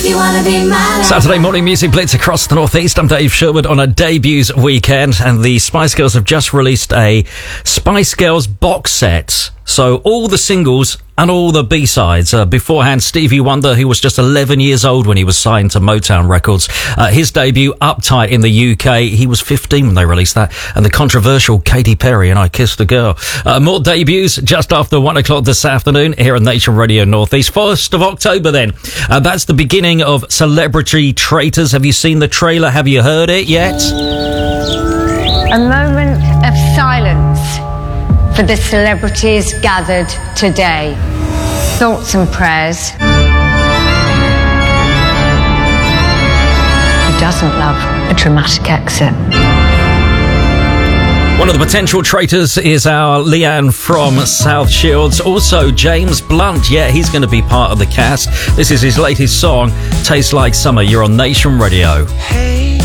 you wanna be my Saturday morning music blitz across the northeast. I'm Dave Sherwood on a debuts weekend, and the Spice Girls have just released a Spice Girls box set. So all the singles and all the B-sides. Beforehand, Stevie Wonder, who was just 11 years old when he was signed to Motown Records. His debut, Uptight, in the UK. He was 15 when they released that. And the controversial Katy Perry and I Kissed a Girl. More debuts just after 1 o'clock this afternoon here on Nation Radio Northeast. 1st of October then. That's the beginning of Celebrity Traitors. Have you seen the trailer? Have you heard it yet? A moment of silence for the celebrities gathered today. Thoughts and prayers. Who doesn't love a dramatic exit? One of the potential traitors is our Leanne from South Shields. Also, James Blunt. Yeah, he's going to be part of the cast. This is his latest song, Tastes Like Summer. You're on Nation Radio. Hey,